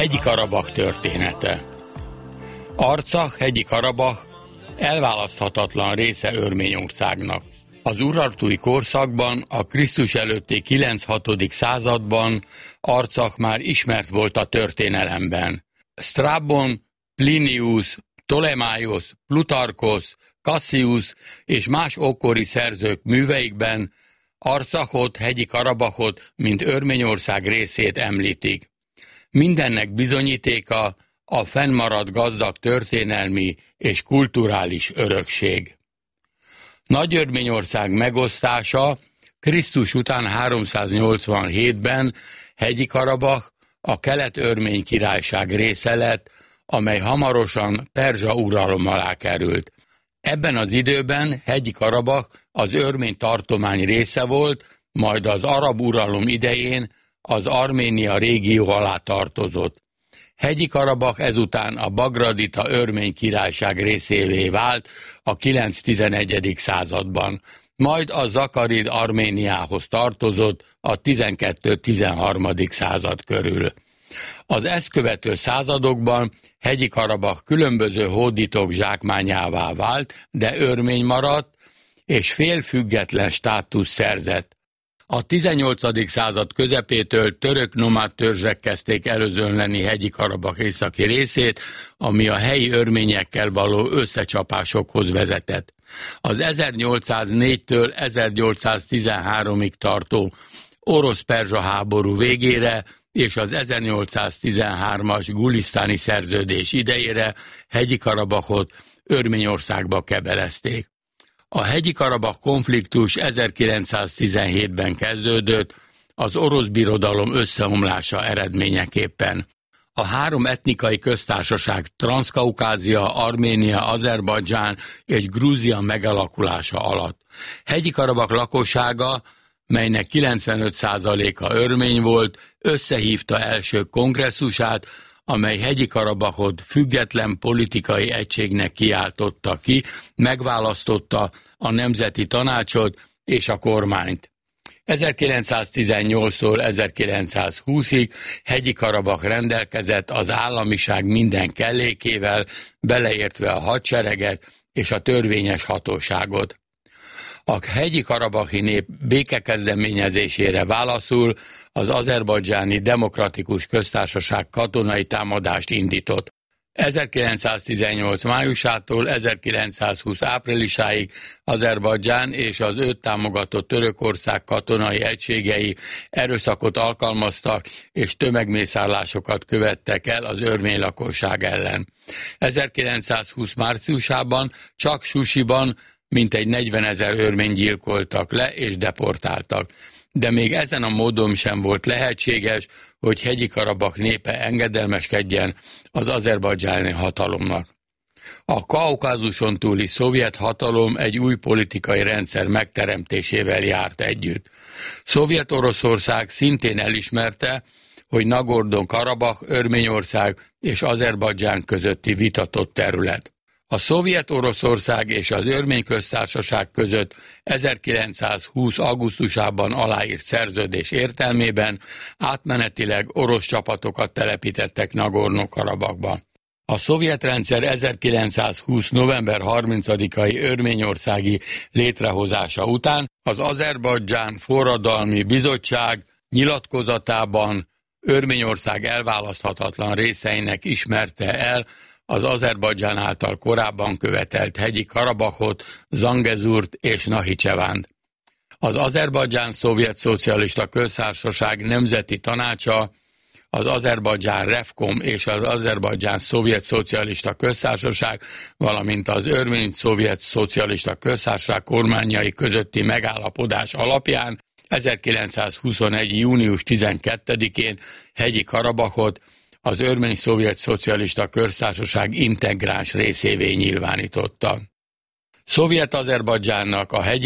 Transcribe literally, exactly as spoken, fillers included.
Hegyi Karabach története. Arcach, Hegyi Karabach elválaszthatatlan része Örményországnak. Az urartui korszakban, a Krisztus előtti kilenc-hatodik században Arcach már ismert volt a történelemben. Strabon, Plinius, Ptolemaios, Plutarkos, Cassius és más ókori szerzők műveikben Arcachot, Hegyi Karabachot, mint Örményország részét említik. Mindennek bizonyítéka a fennmaradt gazdag történelmi és kulturális örökség. Nagy-Örményország megosztása Krisztus után háromszáznyolcvanhétben Hegyi Karabach a Kelet-Örmény Királyság része lett, amely hamarosan perzsa uralom alá került. Ebben az időben Hegyi Karabach az örmény tartomány része volt, majd az arab uralom idején az Arménia régió alá tartozott. Hegyi Karabach ezután a Bagradita Örmény Királyság részévé vált a kilenc-tizenegyedik században, majd a Zakarid Arméniához tartozott a tizenkettő-tizenharmadik század körül. Az ezt követő századokban Hegyi Karabach különböző hódítók zsákmányává vált, de örmény maradt, és félfüggetlen státusz szerzett. A tizennyolcadik század közepétől török nomád törzsek kezdték előzönleni Hegyi Karabach északi részét, ami a helyi örményekkel való összecsapásokhoz vezetett. Az ezernyolcszáznégytől ezernyolcszáztizenháromig tartó orosz-perzsa háború végére és az ezernyolcszáztizenhármas gulisztáni szerződés idejére Hegyi Karabachot Örményországba kebelezték. A Hegyi Karabach konfliktus ezerkilencszáztizenhétben kezdődött, az orosz birodalom összeomlása eredményeképpen. A három etnikai köztársaság Transzkaukázia, Arménia, Azerbajdzsán és Grúzia megalakulása alatt. Hegyi Karabach lakossága, melynek kilencvenöt százaléka örmény volt, összehívta első kongresszusát, amely Hegyi Karabachot független politikai egységnek kiáltotta ki, megválasztotta a Nemzeti Tanácsot és a kormányt. ezerkilencszáztizennyolctól ezerkilencszázhúszig Hegyi Karabach rendelkezett az államiság minden kellékével, beleértve a hadsereget és a törvényes hatóságot. A Hegyi Karabachi nép békekezdeményezésére válaszul az Azerbajdzsáni Demokratikus Köztársaság katonai támadást indított. ezerkilencszáztizennyolc májusától ezerkilencszázhúsz áprilisáig Azerbajdzsán és az őt támogató Törökország katonai egységei erőszakot alkalmaztak és tömegmészárlásokat követtek el az örmény lakosság ellen. ezerkilencszázhúsz márciusában csak Susiban mintegy negyvenezer örményt gyilkoltak le és deportáltak. De még ezen a módon sem volt lehetséges, hogy Hegyi Karabach népe engedelmeskedjen az azerbajdzsáni hatalomnak. A Kaukázuson túli szovjet hatalom egy új politikai rendszer megteremtésével járt együtt. Szovjet-Oroszország szintén elismerte, hogy Nagorno-Karabach Örményország és Azerbajdzsán közötti vitatott terület. A Szovjet-Oroszország és az Örmény Köztársaság között ezerkilencszázhúsz augusztusában aláírt szerződés értelmében átmenetileg orosz csapatokat telepítettek Nagorno-Karabachba. A szovjet rendszer ezerkilencszázhúsz november harmincadikai örményországi létrehozása után az Azerbajdzsán Forradalmi Bizottság nyilatkozatában Örményország elválaszthatatlan részeinek ismerte el az Azerbajdzsán által korábban követelt Hegyi Karabachot, Zangezurt és Nahicsevánt. Az Azerbajdzsán Szovjet Szocialista Köztársaság Nemzeti Tanácsa, az Azerbajdzsán Revkom és az Azerbajdzsán Szovjet Szocialista Köztársaság, valamint az Örmény Szovjet Szocialista Köztársaság kormányai közötti megállapodás alapján ezerkilencszázhuszonegy. június tizenkettedikén Hegyi Karabachot az Örmény Szovjet Szocialista Köztársaság integráns részévé nyilvánította. Szovjet-Azerbajdzsánnak a Hegyi